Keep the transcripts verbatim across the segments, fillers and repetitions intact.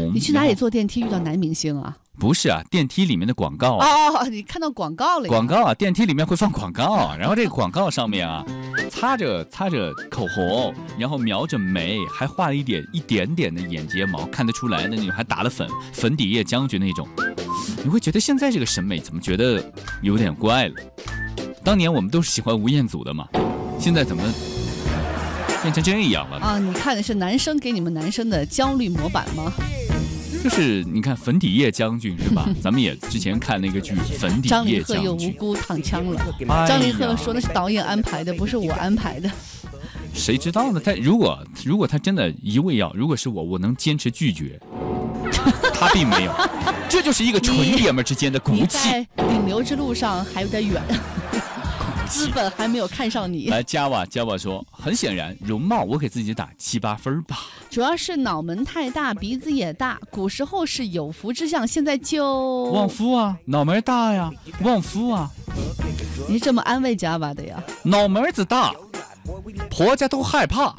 红。 你去哪里坐电梯遇到男明星啊？ 不是啊，电梯里面的广告啊。 哦，你看到广告了呀？ 广告啊，电梯里面会放广告，然后这个广告上面啊，擦着擦着口红，然后描着眉，还画了一点一点点的眼睫毛，看得出来的那种，还打了粉，粉底液将军那种。你会觉得现在这个审美怎么觉得有点怪了？当年我们都是喜欢吴彦祖的嘛，现在怎么变成这样了啊？你看的是男生给你们男生的焦虑模板吗？ 就是你看粉底液将军是吧？咱们也之前看那个剧《粉底液将军》， 张凌赫又无辜躺枪了。 哎、 张凌赫说的是导演安排的，不是我安排的。 谁知道呢？他如果如果他真的一味要，如果是我，我能坚持拒绝。他并没有，这就是一个纯爷们之间的骨气。 你在顶流之路上还有点远。资本还没有看上你。 来，加瓦加瓦说，很显然，容貌我给自己打七八分吧。 主要是脑门太大，鼻子也大。古时候是有福之相，现在就旺夫啊，脑门大呀，旺夫啊。 你是这么安慰加瓦的呀？ 脑门子大，婆家都害怕。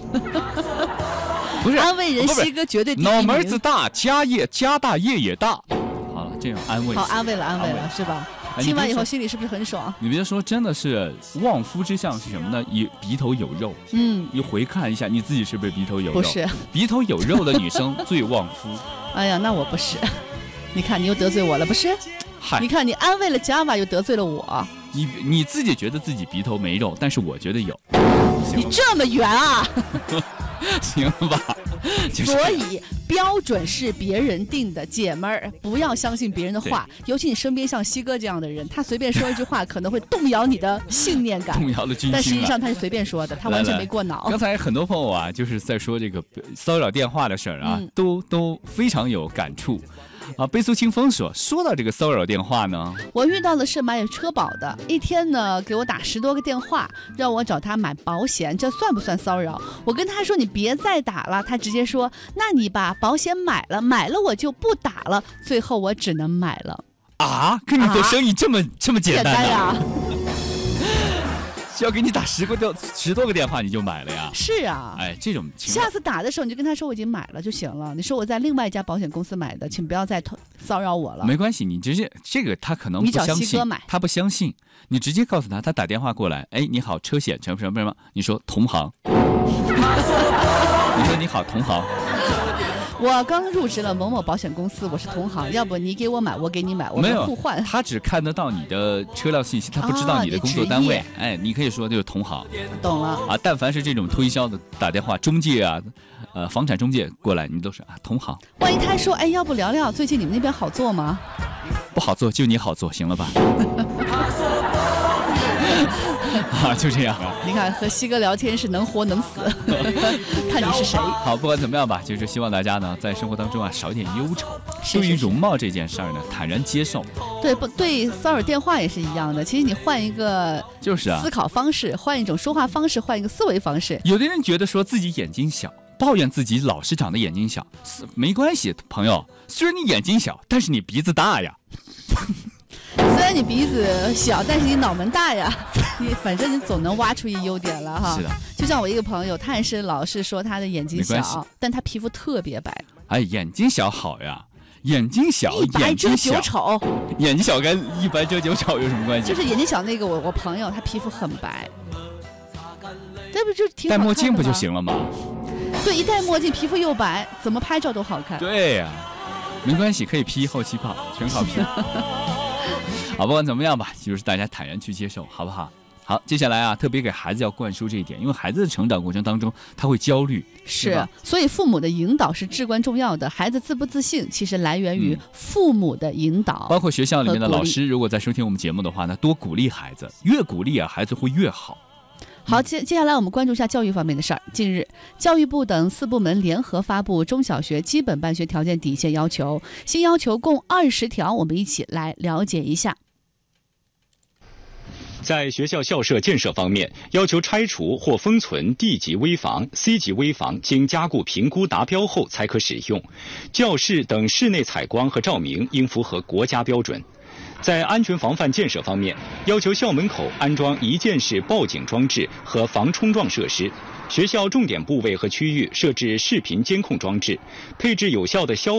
不是安慰人，西哥绝对第一名。 脑门子大，家业家大业也大。好了，这样安慰。 好，安慰了，安慰了，是吧？听完以后心里是不是很爽？ 你别说，真的是旺夫之相是什么呢？一鼻头有肉，嗯，你回看一下你自己是不是鼻头有肉？ 不是， 鼻头有肉的女生最旺夫。 哎呀，那我不是。你看你又得罪我了，不是？ 嗨， 你看你安慰了 Java， 又得罪了我。 你你自己觉得自己鼻头没肉，但是我觉得有。 你这么圆啊？ 行吧。就是、 所以标准是别人定的，姐们儿不要相信别人的话，尤其你身边像西哥这样的人，他随便说一句话可能会动摇你的信念感， 动摇了军心。 但实际上他是随便说的，他完全没过脑。 刚才很多朋友啊，就是在说这个骚扰电话的事儿啊，嗯、都都非常有感触。啊，悲苏清风说，说到这个骚扰电话呢， 我遇到的是买车保的，一天呢给我打十多个电话，让我找他买保险，这算不算骚扰？我跟他说你别再打了，他直接说那你把保险买了，买了我就不打了，最后我只能买了。 啊，跟你做生意这么、啊、这么简单呀、啊？ 要给你打十个电十多个电话你就买了呀？ 是啊， 哎，这种情况下次打的时候你就跟他说我已经买了就行了。你说我在另外一家保险公司买的，请不要再骚扰我了。 没关系，你直接这个他可能不相信， 你找西哥买， 他不相信，你直接告诉他，他打电话过来，哎，你好，车险什么什么什么，你说同行，你说你好，同行。 我刚入职了某某保险公司，我是同行，要不你给我买，我给你买，我们互换。 他只看得到你的车辆信息，他不知道你的工作单位。啊、哎，你可以说就是同行。 懂了啊，但凡是这种推销的打电话，中介啊，呃，房产中介过来，你都是啊同行。 万一他说，哎，要不聊聊最近你们那边好做吗？ 不好做，就你好做，行了吧？啊，就这样啊！ 你看和西哥聊天是能活能死，看你是谁。 好，不管怎么样吧，就是希望大家呢在生活当中啊少一点忧愁，对于容貌这件事儿呢坦然接受。 对，不对，骚扰电话也是一样的。其实你换一个就是啊思考方式，换一种说话方式，换一个思维方式。 有的人觉得说自己眼睛小，抱怨自己老是长得眼睛小，没关系，朋友，虽然你眼睛小，但是你鼻子大呀。 虽然你鼻子小，但是你脑门大呀，你反正你总能挖出一优点了哈。 是的， 就像我一个朋友，他也是老是说他的眼睛小，但他皮肤特别白。 哎，眼睛小好呀，眼睛小， 一白遮九丑。 眼睛小跟一白遮九丑有什么关系？ 就是眼睛小那个我我朋友，他皮肤很白，这不就挺好看的吗？ 戴墨镜不就行了吗？ 对，一戴墨镜，皮肤又白，怎么拍照都好看。 对呀、啊，没关系，可以 P 后期泡，全靠 P。好，不管怎么样吧，就是大家坦然去接受，好不好？好，接下来啊，特别给孩子要灌输这一点，因为孩子的成长过程当中，他会焦虑， 是，所以父母的引导是至关重要的。孩子自不自信，其实来源于父母的引导、嗯。 包括学校里面的老师，如果在收听我们节目的话呢，多鼓励孩子，越鼓励啊，孩子会越好。 好，接接下来我们关注一下教育方面的事儿。近日，教育部等四部门联合发布中小学基本办学条件底线要求，新要求共二十条，我们一起来了解一下。 在学校校舍建设方面，要求拆除或封存 D 级危房、C 级危房，经加固评估达标后才可使用。教室等室内采光和照明应符合国家标准。在安全防范建设方面，要求校门口安装一键式报警装置和防冲撞设施，学校重点部位和区域设置视频监控装置，配置有效的消